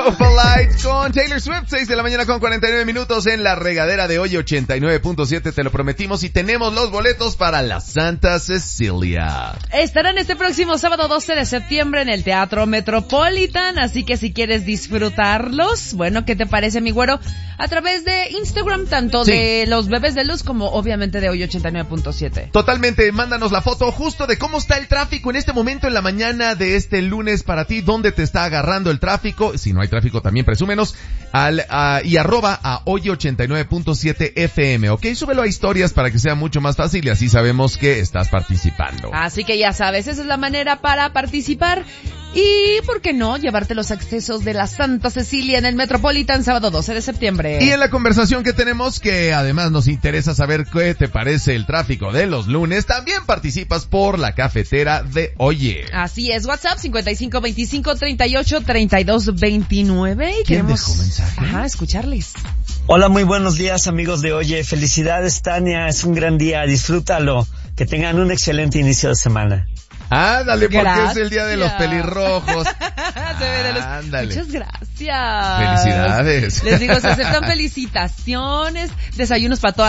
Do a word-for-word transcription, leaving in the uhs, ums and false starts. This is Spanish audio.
So Polite con Taylor Swift, seis de la mañana con cuarenta y nueve minutos en la regadera de hoy, ochenta y nueve punto siete, te lo prometimos, y tenemos los boletos para la Santa Cecilia. Estarán este próximo sábado doce de septiembre en el Teatro Metropolitan, así que si quieres disfrutarlos, bueno, ¿qué te parece, mi güero? A través de Instagram, tanto sí. de los Bebés de Luz como obviamente de hoy ochenta y nueve punto siete. Totalmente, mándanos la foto justo de cómo está el tráfico en este momento en la mañana de este lunes para ti, dónde te está agarrando el tráfico, si no hay tráfico también presúmenos, al, a, y arroba a hoy ochenta y nueve punto siete F M, ¿ok? Súbelo a historias para que sea mucho más fácil y así sabemos que estás participando. Así que ya sabes, esa es la manera para participar. Y, ¿por qué no?, llevarte los accesos de la Santa Cecilia en el Metropolitan sábado doce de septiembre. Y en la conversación que tenemos, que además nos interesa saber qué te parece el tráfico de los lunes, también participas por la cafetera de Oye. Así es, WhatsApp cincuenta y cinco veinticinco treinta y ocho treinta y dos veintinueve. Y ¿quién queremos, dejó mensaje? Ajá, escucharles. Hola, muy buenos días, amigos de Oye. Felicidades, Tania, es un gran día, disfrútalo. Que tengan un excelente inicio de semana. Ándale, porque gracias. Es el día de los pelirrojos. Se ve de los... Ándale. Muchas gracias. Felicidades. Les digo, se aceptan felicitaciones, desayunos para todas